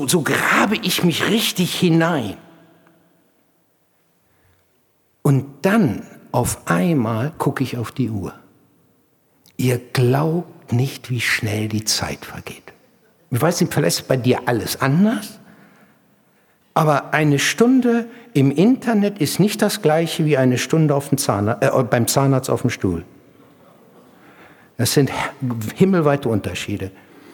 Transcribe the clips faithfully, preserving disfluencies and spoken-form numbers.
so, so grabe ich mich richtig hinein. Und dann auf einmal gucke ich auf die Uhr. Ihr glaubt nicht, wie schnell die Zeit vergeht. Ich weiß nicht, vielleicht ist bei dir alles anders, aber eine Stunde im Internet ist nicht das gleiche wie eine Stunde auf dem Zahnarzt, äh, beim Zahnarzt auf dem Stuhl. Das sind himmelweite Unterschiede.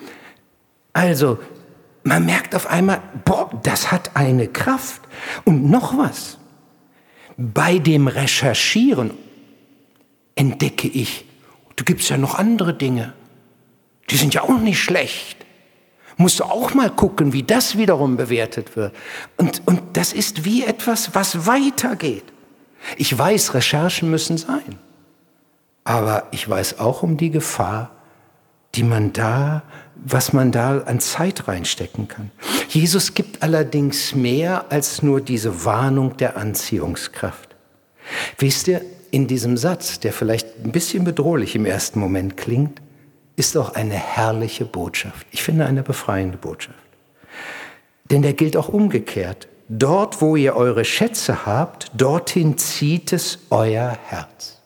Also, man merkt auf einmal, boah, das hat eine Kraft. Und noch was. Bei dem Recherchieren entdecke ich, du gibst ja noch andere Dinge. Die sind ja auch nicht schlecht. Musst du auch mal gucken, wie das wiederum bewertet wird. Und, und das ist wie etwas, was weitergeht. Ich weiß, Recherchen müssen sein. Aber ich weiß auch um die Gefahr, die man da, was man da an Zeit reinstecken kann. Jesus gibt allerdings mehr als nur diese Warnung der Anziehungskraft. Wisst ihr, in diesem Satz, der vielleicht ein bisschen bedrohlich im ersten Moment klingt, ist auch eine herrliche Botschaft. Ich finde eine befreiende Botschaft. Denn der gilt auch umgekehrt. Dort, wo ihr eure Schätze habt, dorthin zieht es euer Herz.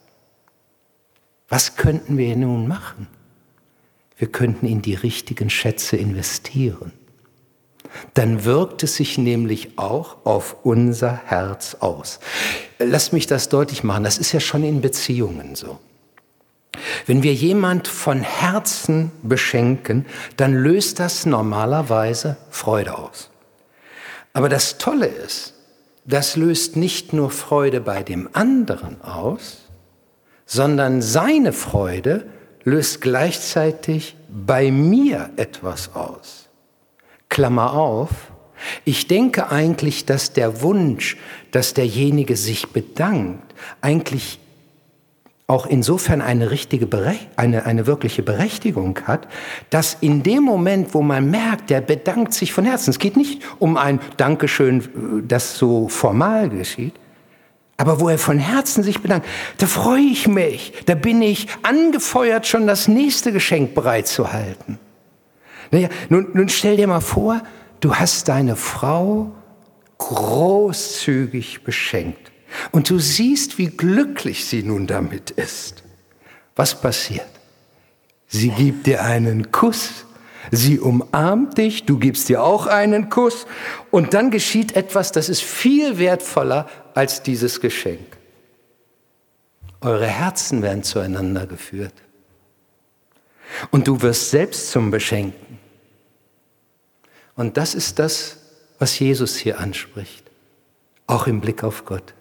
Was könnten wir nun machen? Wir könnten in die richtigen Schätze investieren. Dann wirkt es sich nämlich auch auf unser Herz aus. Lasst mich das deutlich machen, das ist ja schon in Beziehungen so. Wenn wir jemand von Herzen beschenken, dann löst das normalerweise Freude aus. Aber das Tolle ist, das löst nicht nur Freude bei dem anderen aus, sondern seine Freude löst gleichzeitig bei mir etwas aus. Klammer auf, ich denke eigentlich, dass der Wunsch, dass derjenige sich bedankt, eigentlich auch insofern eine richtige, eine, eine wirkliche Berechtigung hat, dass in dem Moment, wo man merkt, der bedankt sich von Herzen, es geht nicht um ein Dankeschön, das so formal geschieht, aber wo er von Herzen sich bedankt, da freue ich mich, da bin ich angefeuert, schon das nächste Geschenk bereitzuhalten. Naja, nun, nun stell dir mal vor, du hast deine Frau großzügig beschenkt. Und du siehst, wie glücklich sie nun damit ist. Was passiert? Sie gibt dir einen Kuss, sie umarmt dich, du gibst dir auch einen Kuss und dann geschieht etwas, das ist viel wertvoller als dieses Geschenk. Eure Herzen werden zueinander geführt und du wirst selbst zum Beschenken. Und das ist das, was Jesus hier anspricht, auch im Blick auf Gott.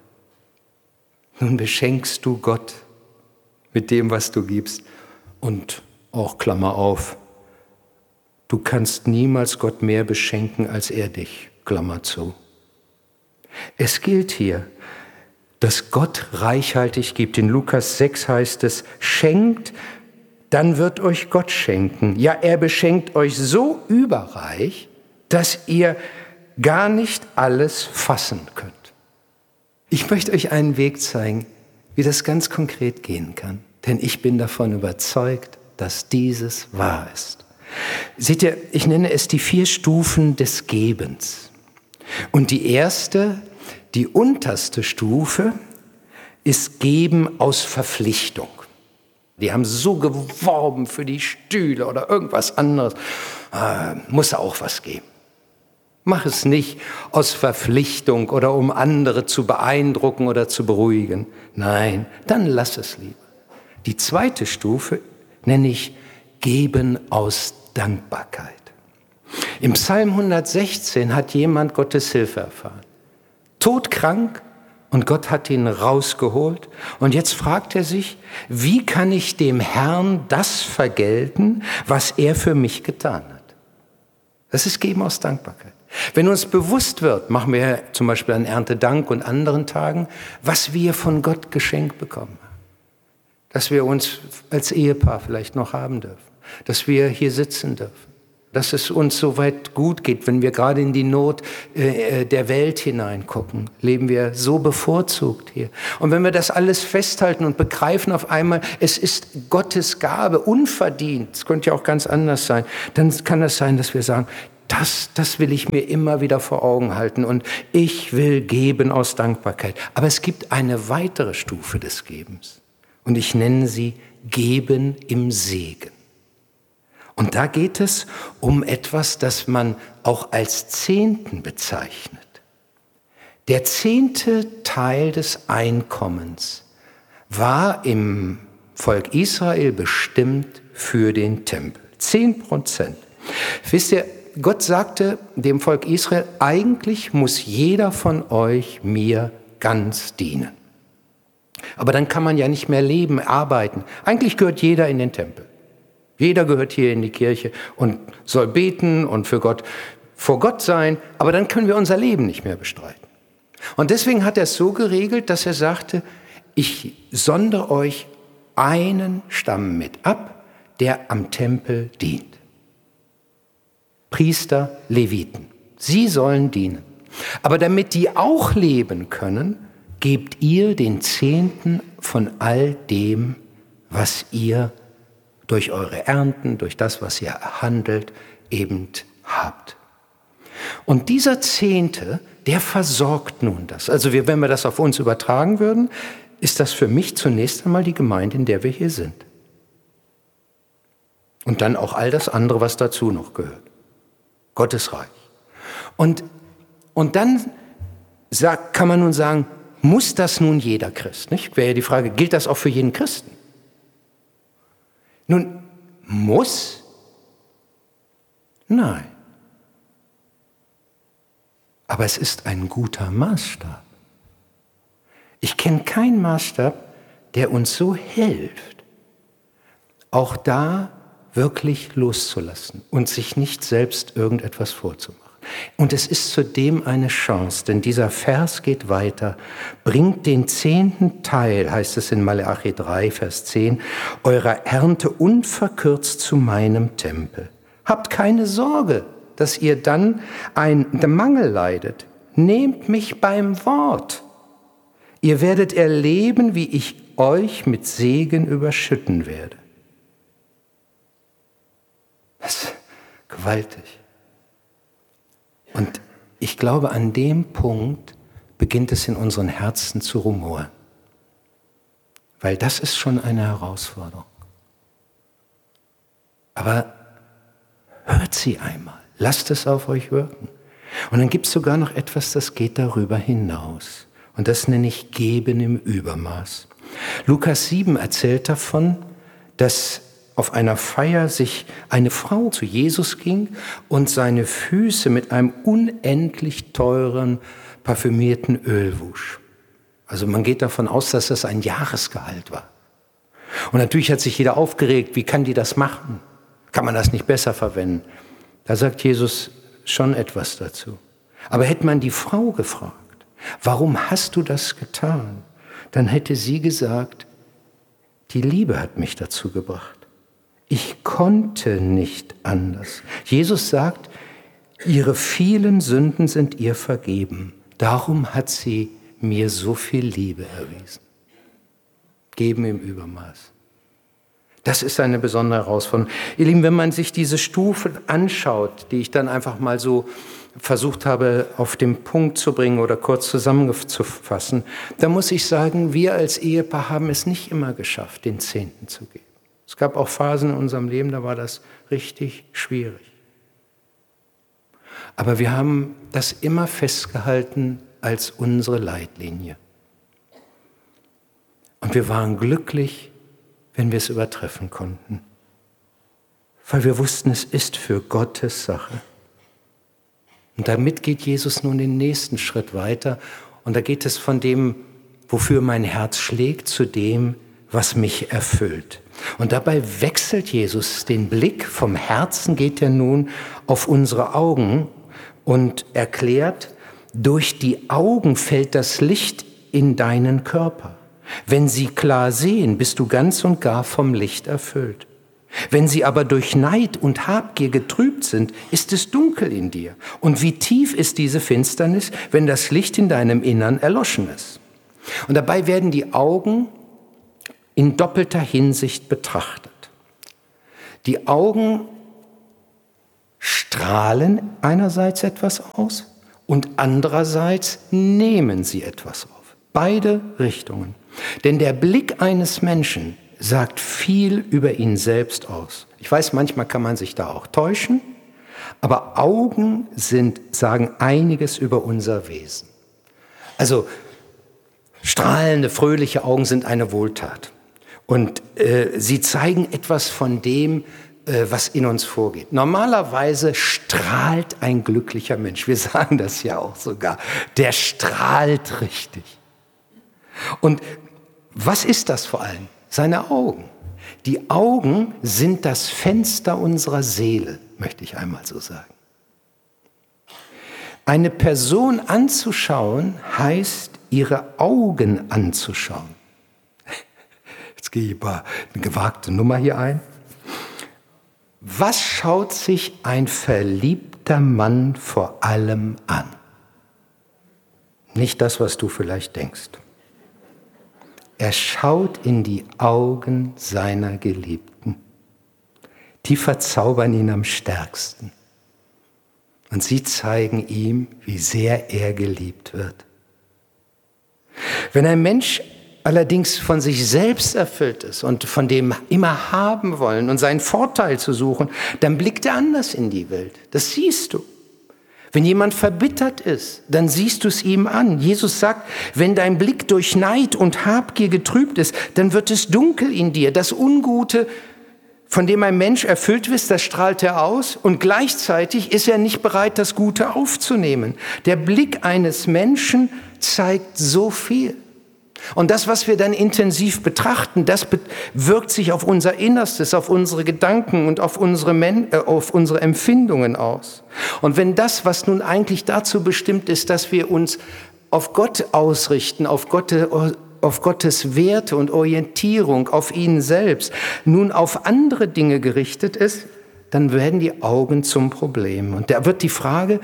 Nun beschenkst du Gott mit dem, was du gibst. Und auch Klammer auf, du kannst niemals Gott mehr beschenken, als er dich, Klammer zu. Es gilt hier, dass Gott reichhaltig gibt. In Lukas sechs heißt es, schenkt, dann wird euch Gott schenken. Ja, er beschenkt euch so überreich, dass ihr gar nicht alles fassen könnt. Ich möchte euch einen Weg zeigen, wie das ganz konkret gehen kann. Denn ich bin davon überzeugt, dass dieses wahr ist. Seht ihr, ich nenne es die vier Stufen des Gebens. Und die erste, die unterste Stufe, ist Geben aus Verpflichtung. Die haben so geworben für die Stühle oder irgendwas anderes. Äh, muss auch was geben. Mach es nicht aus Verpflichtung oder um andere zu beeindrucken oder zu beruhigen. Nein, dann lass es lieber. Die zweite Stufe nenne ich Geben aus Dankbarkeit. Im Psalm hundertsechzehn hat jemand Gottes Hilfe erfahren. Todkrank und Gott hat ihn rausgeholt. Und jetzt fragt er sich, wie kann ich dem Herrn das vergelten, was er für mich getan hat? Das ist Geben aus Dankbarkeit. Wenn uns bewusst wird, machen wir zum Beispiel an Erntedank und anderen Tagen, was wir von Gott geschenkt bekommen haben. Dass wir uns als Ehepaar vielleicht noch haben dürfen. Dass wir hier sitzen dürfen. Dass es uns so weit gut geht, wenn wir gerade in die Not äh, der Welt hineingucken, leben wir so bevorzugt hier. Und wenn wir das alles festhalten und begreifen auf einmal, es ist Gottes Gabe, unverdient, es könnte ja auch ganz anders sein, dann kann es sein, dass wir sagen, Das, das will ich mir immer wieder vor Augen halten und ich will geben aus Dankbarkeit. Aber es gibt eine weitere Stufe des Gebens und ich nenne sie Geben im Segen. Und da geht es um etwas, das man auch als Zehnten bezeichnet. Der zehnte Teil des Einkommens war im Volk Israel bestimmt für den Tempel. Zehn Prozent. Wisst ihr, Gott sagte dem Volk Israel, eigentlich muss jeder von euch mir ganz dienen. Aber dann kann man ja nicht mehr leben, arbeiten. Eigentlich gehört jeder in den Tempel. Jeder gehört hier in die Kirche und soll beten und für Gott, vor Gott sein. Aber dann können wir unser Leben nicht mehr bestreiten. Und deswegen hat er es so geregelt, dass er sagte, ich sondere euch einen Stamm mit ab, der am Tempel dient. Priester, Leviten. Sie sollen dienen. Aber damit die auch leben können, gebt ihr den Zehnten von all dem, was ihr durch eure Ernten, durch das, was ihr handelt, eben habt. Und dieser Zehnte, der versorgt nun das. Also wir, wenn wir das auf uns übertragen würden, ist das für mich zunächst einmal die Gemeinde, in der wir hier sind. Und dann auch all das andere, was dazu noch gehört. Gottes Reich. Und, und dann sagt, kann man nun sagen, muss das nun jeder Christ? Nicht? Wäre ja die Frage, gilt das auch für jeden Christen? Nun, muss? Nein. Aber es ist ein guter Maßstab. Ich kenne keinen Maßstab, der uns so hilft, auch da wirklich loszulassen und sich nicht selbst irgendetwas vorzumachen. Und es ist zudem eine Chance, denn dieser Vers geht weiter. Bringt den zehnten Teil, heißt es in Maleachi drei, Vers zehn, eurer Ernte unverkürzt zu meinem Tempel. Habt keine Sorge, dass ihr dann einen Mangel leidet. Nehmt mich beim Wort. Ihr werdet erleben, wie ich euch mit Segen überschütten werde. Das ist gewaltig. Und ich glaube, an dem Punkt beginnt es in unseren Herzen zu rumoren. Weil das ist schon eine Herausforderung. Aber hört sie einmal, lasst es auf euch wirken. Und dann gibt es sogar noch etwas, das geht darüber hinaus. Und das nenne ich Geben im Übermaß. Lukas sieben erzählt davon, dass auf einer Feier sich eine Frau zu Jesus ging und seine Füße mit einem unendlich teuren, parfümierten Öl wusch. Also man geht davon aus, dass das ein Jahresgehalt war. Und natürlich hat sich jeder aufgeregt, wie kann die das machen? Kann man das nicht besser verwenden? Da sagt Jesus schon etwas dazu. Aber hätte man die Frau gefragt, warum hast du das getan? Dann hätte sie gesagt, die Liebe hat mich dazu gebracht. Ich konnte nicht anders. Jesus sagt, ihre vielen Sünden sind ihr vergeben. Darum hat sie mir so viel Liebe erwiesen. Geben im Übermaß. Das ist eine besondere Herausforderung. Ihr Lieben, wenn man sich diese Stufen anschaut, die ich dann einfach mal so versucht habe, auf den Punkt zu bringen oder kurz zusammenzufassen, dann muss ich sagen, wir als Ehepaar haben es nicht immer geschafft, den Zehnten zu geben. Es gab auch Phasen in unserem Leben, da war das richtig schwierig. Aber wir haben das immer festgehalten als unsere Leitlinie. Und wir waren glücklich, wenn wir es übertreffen konnten. Weil wir wussten, es ist für Gottes Sache. Und damit geht Jesus nun den nächsten Schritt weiter. Und da geht es von dem, wofür mein Herz schlägt, zu dem, was mich erfüllt. Und dabei wechselt Jesus den Blick. Vom Herzen geht er nun auf unsere Augen und erklärt, durch die Augen fällt das Licht in deinen Körper. Wenn sie klar sehen, bist du ganz und gar vom Licht erfüllt. Wenn sie aber durch Neid und Habgier getrübt sind, ist es dunkel in dir. Und wie tief ist diese Finsternis, wenn das Licht in deinem Innern erloschen ist? Und dabei werden die Augen in doppelter Hinsicht betrachtet. Die Augen strahlen einerseits etwas aus und andererseits nehmen sie etwas auf. Beide Richtungen. Denn der Blick eines Menschen sagt viel über ihn selbst aus. Ich weiß, manchmal kann man sich da auch täuschen, aber Augen sind, sagen einiges über unser Wesen. Also strahlende, fröhliche Augen sind eine Wohltat. Und äh, sie zeigen etwas von dem, äh, was in uns vorgeht. Normalerweise strahlt ein glücklicher Mensch. Wir sagen das ja auch sogar. Der strahlt richtig. Und was ist das vor allem? Seine Augen. Die Augen sind das Fenster unserer Seele, möchte ich einmal so sagen. Eine Person anzuschauen, heißt, ihre Augen anzuschauen. Jetzt gehe ich mal eine gewagte Nummer hier ein. Was schaut sich ein verliebter Mann vor allem an? Nicht das, was du vielleicht denkst. Er schaut in die Augen seiner Geliebten. Die verzaubern ihn am stärksten. Und sie zeigen ihm, wie sehr er geliebt wird. Wenn ein Mensch allerdings von sich selbst erfüllt ist und von dem immer haben wollen und seinen Vorteil zu suchen, dann blickt er anders in die Welt. Das siehst du. Wenn jemand verbittert ist, dann siehst du es ihm an. Jesus sagt, wenn dein Blick durch Neid und Habgier getrübt ist, dann wird es dunkel in dir. Das Ungute, von dem ein Mensch erfüllt ist, das strahlt er aus und gleichzeitig ist er nicht bereit, das Gute aufzunehmen. Der Blick eines Menschen zeigt so viel. Und das, was wir dann intensiv betrachten, das wirkt sich auf unser Innerstes, auf unsere Gedanken und auf unsere, Men- äh, auf unsere Empfindungen aus. Und wenn das, was nun eigentlich dazu bestimmt ist, dass wir uns auf Gott ausrichten, auf, Gott, auf Gottes Werte und Orientierung, auf ihn selbst, nun auf andere Dinge gerichtet ist, dann werden die Augen zum Problem. Und da wird die Frage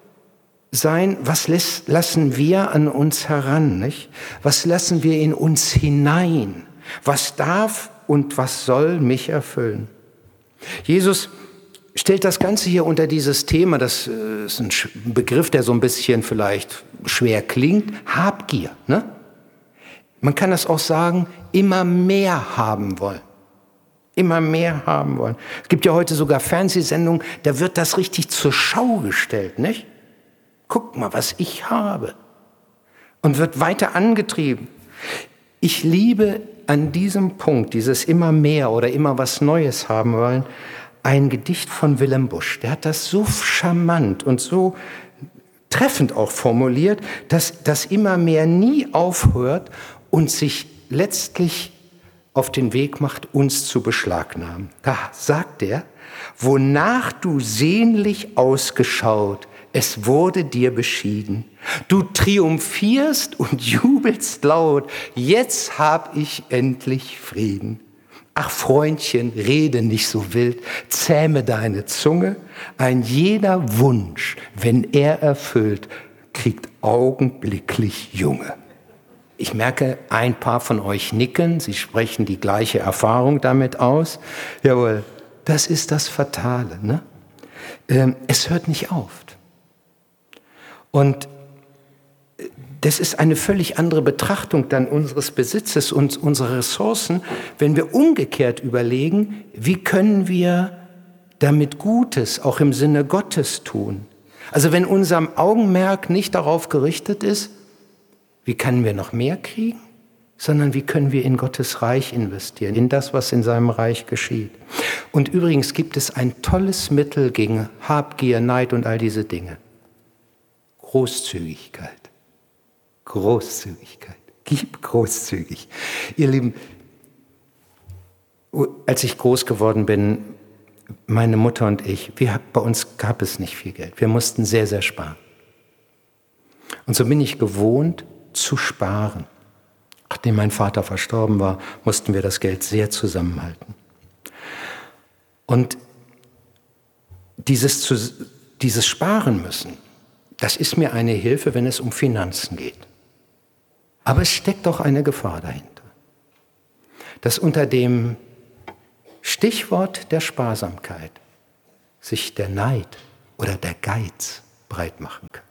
sein, was lässt, lassen wir an uns heran, nicht? Was lassen wir in uns hinein? Was darf und was soll mich erfüllen? Jesus stellt das Ganze hier unter dieses Thema, das ist ein Begriff, der so ein bisschen vielleicht schwer klingt, Habgier, ne? Man kann das auch sagen, immer mehr haben wollen. Immer mehr haben wollen. Es gibt ja heute sogar Fernsehsendungen, da wird das richtig zur Schau gestellt, nicht? Guck mal, was ich habe. Und wird weiter angetrieben. Ich liebe an diesem Punkt, dieses immer mehr oder immer was Neues haben wollen, ein Gedicht von Willem Busch. Der hat das so charmant und so treffend auch formuliert, dass das immer mehr nie aufhört und sich letztlich auf den Weg macht, uns zu beschlagnahmen. Da sagt er, wonach du sehnlich ausgeschaut, es wurde dir beschieden. Du triumphierst und jubelst laut. Jetzt hab ich endlich Frieden. Ach Freundchen, rede nicht so wild. Zähme deine Zunge. Ein jeder Wunsch, wenn er erfüllt, kriegt augenblicklich Junge. Ich merke, ein paar von euch nicken. Sie sprechen die gleiche Erfahrung damit aus. Jawohl, das ist das Fatale, ne? Ähm, es hört nicht auf. Und das ist eine völlig andere Betrachtung dann unseres Besitzes und unserer Ressourcen, wenn wir umgekehrt überlegen, wie können wir damit Gutes, auch im Sinne Gottes tun. Also wenn unser Augenmerk nicht darauf gerichtet ist, wie können wir noch mehr kriegen, sondern wie können wir in Gottes Reich investieren, in das, was in seinem Reich geschieht. Und übrigens gibt es ein tolles Mittel gegen Habgier, Neid und all diese Dinge. Großzügigkeit. Großzügigkeit. Gib großzügig. Ihr Lieben, als ich groß geworden bin, meine Mutter und ich, wir, bei uns gab es nicht viel Geld. Wir mussten sehr, sehr sparen. Und so bin ich gewohnt zu sparen. Nachdem mein Vater verstorben war, mussten wir das Geld sehr zusammenhalten. Und dieses, zu, dieses Sparen müssen, das ist mir eine Hilfe, wenn es um Finanzen geht. Aber es steckt auch eine Gefahr dahinter. Dass unter dem Stichwort der Sparsamkeit sich der Neid oder der Geiz breit machen kann.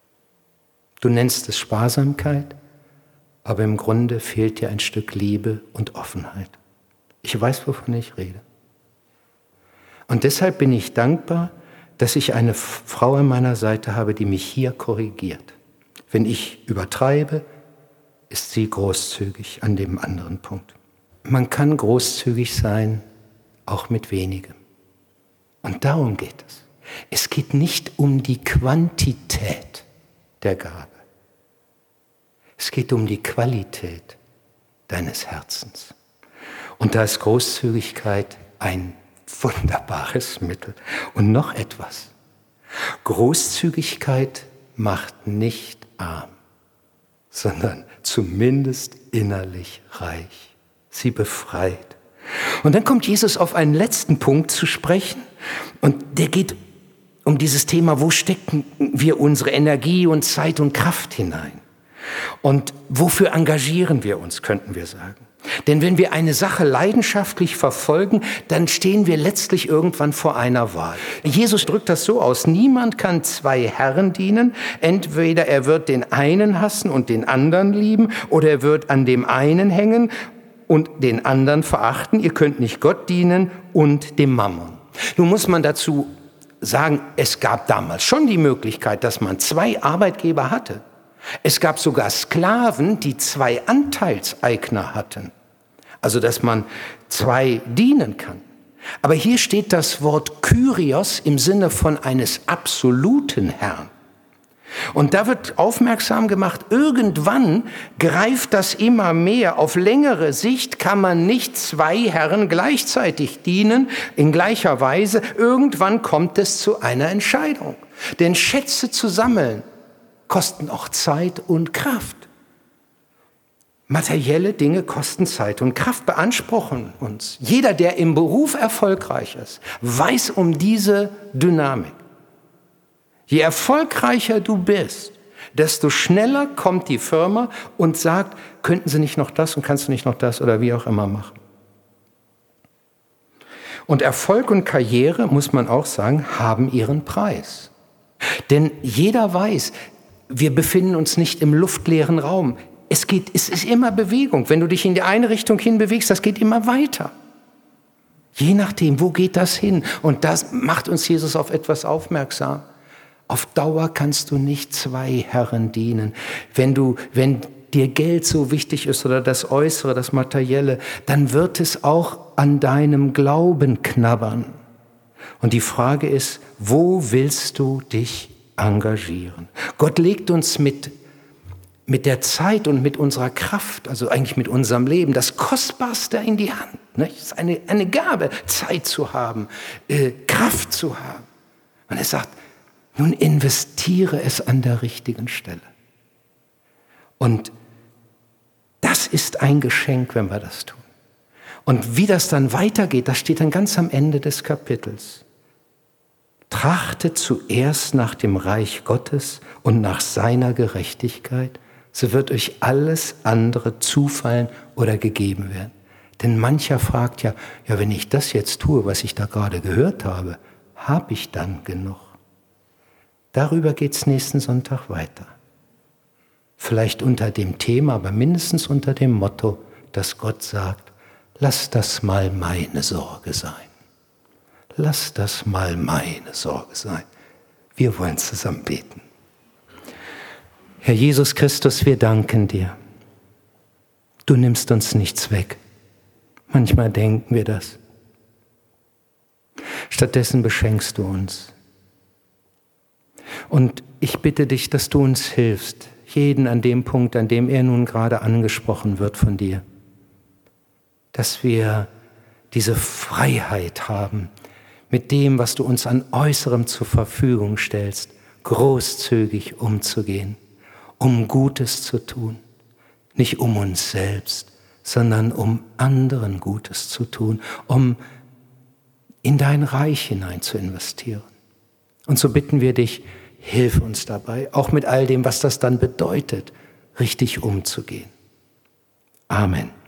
Du nennst es Sparsamkeit, aber im Grunde fehlt dir ein Stück Liebe und Offenheit. Ich weiß, wovon ich rede. Und deshalb bin ich dankbar, dass ich eine Frau an meiner Seite habe, die mich hier korrigiert. Wenn ich übertreibe, ist sie großzügig an dem anderen Punkt. Man kann großzügig sein, auch mit wenigem. Und darum geht es. Es geht nicht um die Quantität der Gabe. Es geht um die Qualität deines Herzens. Und da ist Großzügigkeit ein wunderbares Mittel. Und noch etwas. Großzügigkeit macht nicht arm, sondern zumindest innerlich reich. Sie befreit. Und dann kommt Jesus auf einen letzten Punkt zu sprechen. Und der geht um dieses Thema, wo stecken wir unsere Energie und Zeit und Kraft hinein? Und wofür engagieren wir uns, könnten wir sagen. Denn wenn wir eine Sache leidenschaftlich verfolgen, dann stehen wir letztlich irgendwann vor einer Wahl. Jesus drückt das so aus: Niemand kann zwei Herren dienen. Entweder er wird den einen hassen und den anderen lieben, oder er wird an dem einen hängen und den anderen verachten. Ihr könnt nicht Gott dienen und dem Mammon. Nun muss man dazu sagen, es gab damals schon die Möglichkeit, dass man zwei Arbeitgeber hatte. Es gab sogar Sklaven, die zwei Anteilseigner hatten. Also, dass man zwei dienen kann. Aber hier steht das Wort Kyrios im Sinne von eines absoluten Herrn. Und da wird aufmerksam gemacht, irgendwann greift das immer mehr. Auf längere Sicht kann man nicht zwei Herren gleichzeitig dienen, in gleicher Weise. Irgendwann kommt es zu einer Entscheidung. Denn Schätze zu sammeln kosten auch Zeit und Kraft. Materielle Dinge kosten Zeit und Kraft, beanspruchen uns. Jeder, der im Beruf erfolgreich ist, weiß um diese Dynamik. Je erfolgreicher du bist, desto schneller kommt die Firma und sagt, könnten Sie nicht noch das und kannst du nicht noch das oder wie auch immer machen. Und Erfolg und Karriere, muss man auch sagen, haben ihren Preis. Denn jeder weiß, wir befinden uns nicht im luftleeren Raum. Es geht, es ist immer Bewegung. Wenn du dich in die eine Richtung hin bewegst, das geht immer weiter. Je nachdem, wo geht das hin? Und das macht uns Jesus auf etwas aufmerksam. Auf Dauer kannst du nicht zwei Herren dienen. Wenn du, wenn dir Geld so wichtig ist oder das Äußere, das Materielle, dann wird es auch an deinem Glauben knabbern. Und die Frage ist, wo willst du dich engagieren? Gott legt uns mit, mit der Zeit und mit unserer Kraft, also eigentlich mit unserem Leben, das Kostbarste in die Hand. Nicht? Es ist eine, eine Gabe, Zeit zu haben, äh, Kraft zu haben. Und er sagt, nun investiere es an der richtigen Stelle. Und das ist ein Geschenk, wenn wir das tun. Und wie das dann weitergeht, das steht dann ganz am Ende des Kapitels. Trachtet zuerst nach dem Reich Gottes und nach seiner Gerechtigkeit, so wird euch alles andere zufallen oder gegeben werden. Denn mancher fragt ja, ja, wenn ich das jetzt tue, was ich da gerade gehört habe, habe ich dann genug? Darüber geht es nächsten Sonntag weiter. Vielleicht unter dem Thema, aber mindestens unter dem Motto, dass Gott sagt, lass das mal meine Sorge sein. Lass das mal meine Sorge sein. Wir wollen zusammen beten. Herr Jesus Christus, wir danken dir. Du nimmst uns nichts weg. Manchmal denken wir das. Stattdessen beschenkst du uns. Und ich bitte dich, dass du uns hilfst, jeden an dem Punkt, an dem er nun gerade angesprochen wird von dir, dass wir diese Freiheit haben, mit dem, was du uns an Äußerem zur Verfügung stellst, großzügig umzugehen, um Gutes zu tun, nicht um uns selbst, sondern um anderen Gutes zu tun, um in dein Reich hinein zu investieren. Und so bitten wir dich, hilf uns dabei, auch mit all dem, was das dann bedeutet, richtig umzugehen. Amen.